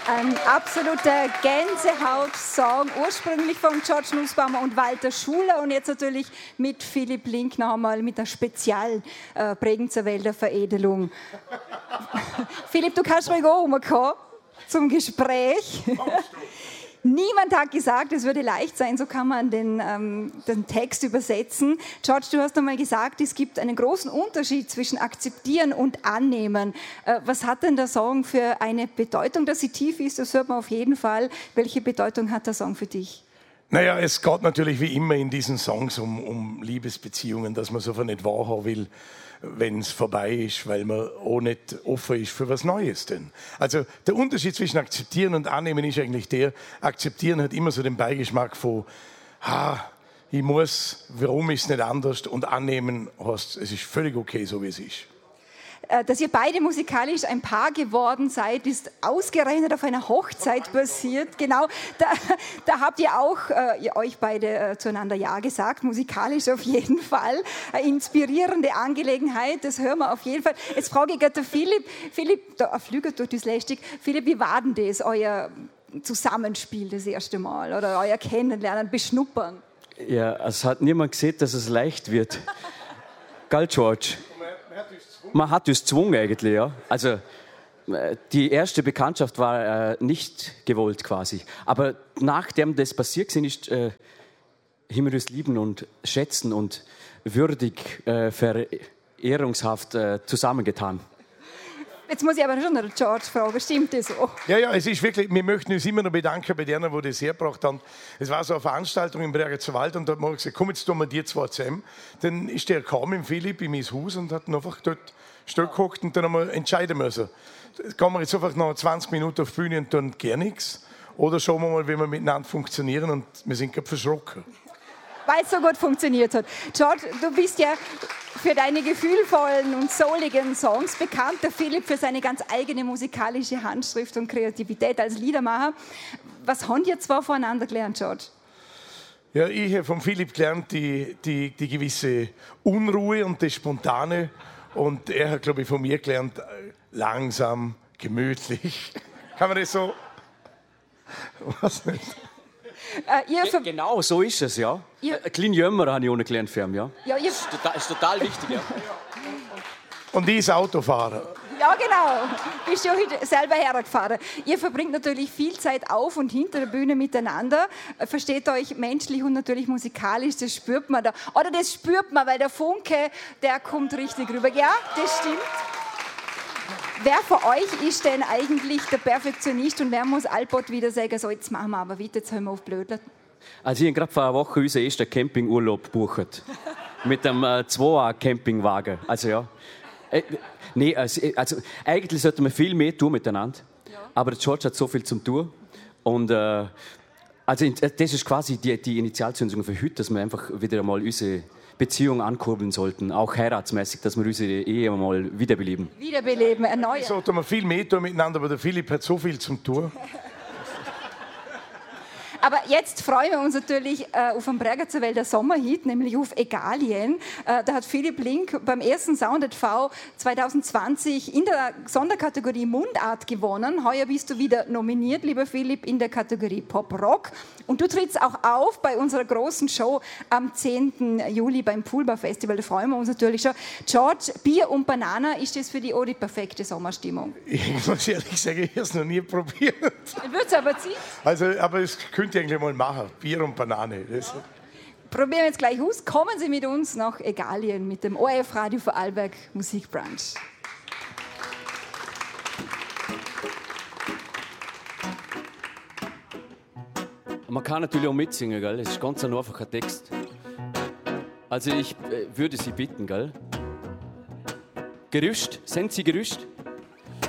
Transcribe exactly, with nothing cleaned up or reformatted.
Ein absoluter Gänsehaut-Song, ursprünglich von George Nussbaumer und Walter Schuler und jetzt natürlich mit Philipp Link noch einmal mit der Spezial äh, Bregenzer Wälder Veredelung. Philipp, du kannst ruhig auch rumkommen zum Gespräch. Niemand hat gesagt, es würde leicht sein, so kann man den, ähm, den Text übersetzen. George, du hast einmal gesagt, es gibt einen großen Unterschied zwischen akzeptieren und annehmen. Äh, was hat denn der Song für eine Bedeutung? Dass sie tief ist, das hört man auf jeden Fall. Welche Bedeutung hat der Song für dich? Naja, es geht natürlich wie immer in diesen Songs um, um Liebesbeziehungen, dass man es einfach nicht wahrhaben will, wenn es vorbei ist, weil man auch nicht offen ist für was Neues. Denn. Also der Unterschied zwischen akzeptieren und annehmen ist eigentlich der, akzeptieren hat immer so den Beigeschmack von, ha, ich muss, warum ist es nicht anders, und annehmen heißt, es ist völlig okay, so wie es ist. Dass ihr beide musikalisch ein Paar geworden seid, ist ausgerechnet auf einer Hochzeit passiert. Genau, da, da habt ihr auch äh, ihr euch beide äh, zueinander Ja gesagt, musikalisch auf jeden Fall. Eine inspirierende Angelegenheit, das hören wir auf jeden Fall. Jetzt frage ich gerade Philipp, Philipp, da flügelt durch das Lästig. Philipp, wie war denn das, euer Zusammenspiel das erste Mal oder euer Kennenlernen, Beschnuppern? Ja, es hat niemand gesehen, dass es leicht wird. Gell, George? Man hat uns gezwungen eigentlich, ja. Also die erste Bekanntschaft war äh, nicht gewollt quasi. Aber nachdem das passiert ist, äh, haben wir uns lieben und schätzen und würdig, äh, verehrungshaft äh, zusammengetan. Jetzt muss ich aber schon den George fragen, stimmt das so? Ja, ja, es ist wirklich, wir möchten uns immer noch bedanken bei denen, die das hergebracht haben. Es war so eine Veranstaltung im Bregenzer Wald und da hat man gesagt, komm, jetzt tun wir die zwei zusammen. Dann ist der gekommen, im Philipp, in mein Haus und hat einfach dort Stück gehockt und dann haben wir entscheiden müssen. Gehen wir jetzt einfach noch zwanzig Minuten auf die Bühne und tun gar nichts? Oder schauen wir mal, wie wir miteinander funktionieren, und wir sind gerade verschrocken. Weil es so gut funktioniert hat. George, du bist ja für deine gefühlvollen und souligen Songs bekannt. Der Philipp für seine ganz eigene musikalische Handschrift und Kreativität als Liedermacher. Was haben ihr zwei voneinander gelernt, George? Ja, ich habe von Philipp gelernt die, die, die gewisse Unruhe und das Spontane. Und er hat, glaube ich, von mir gelernt, langsam, gemütlich. Kann man das so? Was nicht? Äh, ihr Ge genau, so ist es, ja. Ihr Ein kleiner Jömmer habe ich auch gelernt für ihn, ja. Ja, ihr das ist total, ist total wichtig, ja. Und ich ist Autofahrer. Ja, genau. Bist ja heute selber hergefahren. Ihr verbringt natürlich viel Zeit auf und hinter der Bühne miteinander. Versteht euch menschlich und natürlich musikalisch, das spürt man da. Oder das spürt man, weil der Funke, der kommt richtig rüber. Ja, das stimmt. Wer von euch ist denn eigentlich der Perfektionist und wer muss allbald wieder sagen, so, jetzt machen wir aber weiter, jetzt hören wir auf Blödler? Also ich habe gerade vor einer Woche unseren ersten Campingurlaub gebucht. Mit einem äh, Zweier-Campingwagen. Also ja. Äh, nee, also, also eigentlich sollten wir viel mehr tun miteinander. Ja. Aber der George hat so viel zum tun. Und äh, also das ist quasi die, die Initialzündung für heute, dass wir einfach wieder einmal unsere Beziehung ankurbeln sollten, auch heiratsmäßig, dass wir unsere Ehe mal wiederbeleben. Wiederbeleben, erneuern. Sollten wir viel mehr tun miteinander, aber der Philipp hat so viel zum Tun. Aber jetzt freuen wir uns natürlich äh, auf den Bregenzer Wälder Sommerhit, nämlich auf Egalien. Äh, da hat Philipp Link beim ersten Sound at V zwanzig zwanzig in der Sonderkategorie Mundart gewonnen. Heuer bist du wieder nominiert, lieber Philipp, in der Kategorie Pop-Rock. Und du trittst auch auf bei unserer großen Show am zehnten Juli beim Poolbar Festival. Da freuen wir uns natürlich schon. George, Bier und Banana, ist das für dich auch die perfekte Sommerstimmung? Ich muss ehrlich sagen, ich habe es noch nie probiert. Ich würde es aber ziehen. Also, aber es könnte ich eigentlich mal machen. Bier und Banane. Das ja. Probieren wir jetzt gleich aus. Kommen Sie mit uns nach Egalien mit dem O R F-Radio Vorarlberg Musikbrunch. Man kann natürlich auch mitsingen, gell? Das ist ganz ein einfacher Text. Also ich äh, würde Sie bitten, gell? Gerüscht? Sind Sie gerüscht?